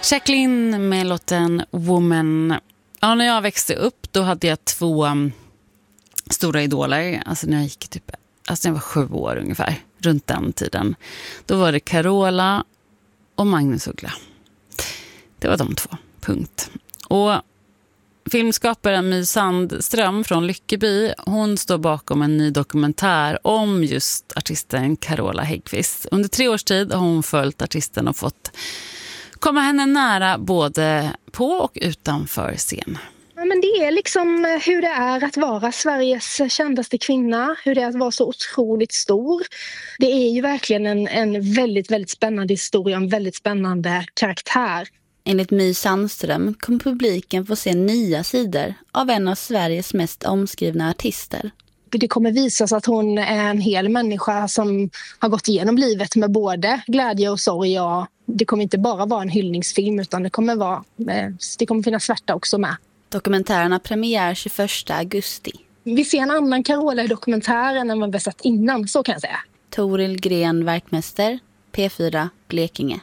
Jacqueline med låten Woman. Ja, när jag växte upp då hade jag 2 stora idoler. Alltså när jag gick när jag var 7 år ungefär, runt den tiden. Då var det Carola och Magnus Uggla. Det var de 2, punkt. Och filmskaparen My Sandström från Lyckeby, hon står bakom en ny dokumentär om just artisten Carola Häggkvist. Under 3 års tid har hon följt artisten och fått komma henne nära både på och utanför scen. Ja, men det är liksom hur det är att vara Sveriges kändaste kvinna, hur det är att vara så otroligt stor. Det är ju verkligen en väldigt, väldigt spännande historia, en väldigt spännande karaktär. Enligt My Sandström kommer publiken få se nya sidor av en av Sveriges mest omskrivna artister. Det kommer visas att hon är en hel människa som har gått igenom livet med både glädje och sorg. Och det kommer inte bara vara en hyllningsfilm utan det kommer finnas svärta också med. Dokumentären har premiär 21 augusti. Vi ser en annan Carola i dokumentären än vad vi sett innan, så kan jag säga. Toril Gren, verkmäster, P4, Blekinge.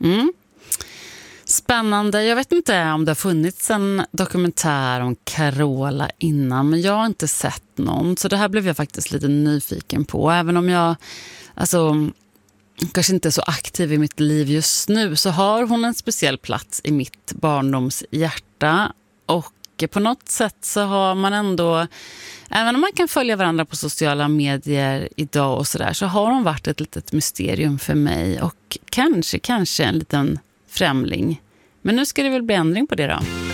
Spännande. Jag vet inte om det har funnits en dokumentär om Carola innan, men jag har inte sett någon. Så det här blev jag faktiskt lite nyfiken på. Även om jag kanske inte är så aktiv i mitt liv just nu, så har hon en speciell plats i mitt barndomshjärta. Och på något sätt så har man ändå, även om man kan följa varandra på sociala medier idag och sådär, så har hon varit ett litet mysterium för mig och kanske en liten främling. Men nu ska det väl bli ändring på det då.